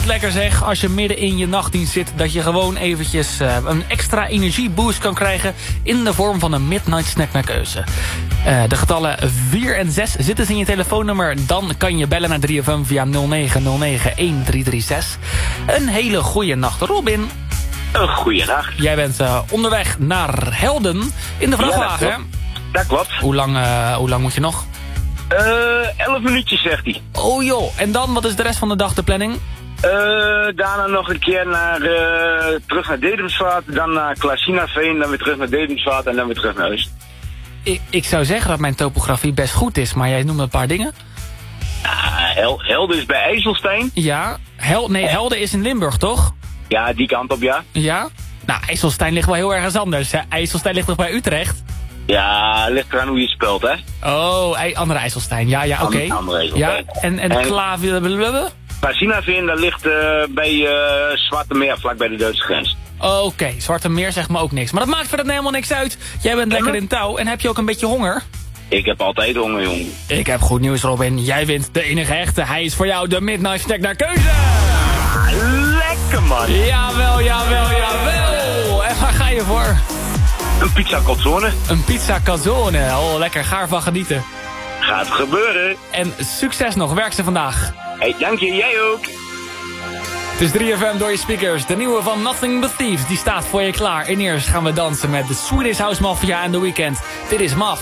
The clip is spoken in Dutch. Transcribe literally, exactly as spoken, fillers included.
lekker zeg, als je midden in je nachtdienst zit... dat je gewoon eventjes uh, een extra energieboost kan krijgen... in de vorm van een midnight snack naar keuze. Uh, de getallen vier en zes zitten in je telefoonnummer. Dan kan je bellen naar drie F M via nul negen nul negen een drie drie zes. Een hele goede nacht, Robin. Een goeie nacht. Jij bent uh, onderweg naar Helden in de vrachtwagen, ja, hè? Dat klopt. Hoe lang, uh, hoe lang moet je nog? Uh, elf minuutjes, zegt hij. Oh joh, en dan, wat is de rest van de dag de planning? Uh, daarna nog een keer naar, uh, terug naar Dedemsvaart, dan naar Klasinaveen, dan weer terug naar Dedemsvaart en dan weer terug naar huis. Ik, ik zou zeggen dat mijn topografie best goed is, maar jij noemt een paar dingen. Uh, Hel Helden is bij IJsselstein. Ja, Hel nee, Helden is in Limburg, toch? Ja, die kant op, ja. Ja? Nou, IJsselstein ligt wel heel ergens anders. Hè? IJsselstein ligt toch bij Utrecht? Ja, ligt eraan hoe je het speelt, hè. Oh, ei, andere IJsselstein. Ja, ja, oké. Okay. Andere IJsselstein. Ja, en, en, en Klaver... Klasinaveen, dat ligt uh, bij uh, Zwarte Meer, vlak bij de Duitse grens. Oké, okay. Zwarte Meer zegt me ook niks. Maar dat maakt verder helemaal niks uit. Jij bent lekker in touw en heb je ook een beetje honger? Ik heb altijd honger, jongen. Ik heb goed nieuws, Robin. Jij wint de enige echte. Hij is voor jou de Midnight Snack naar keuze. Ah, lekker, man. Jawel, jawel, jawel. En waar ga je voor? Een pizza calzone. Een pizza calzone. Oh, lekker. Ga ervan genieten. Gaat gebeuren. En succes nog. Werk ze vandaag. Hey, dank je. Jij ook. Het is drie F M door je speakers. De nieuwe van Nothing But Thieves. Die staat voor je klaar. En eerst gaan we dansen met de Swedish House Mafia en The Weeknd. Dit is Maf.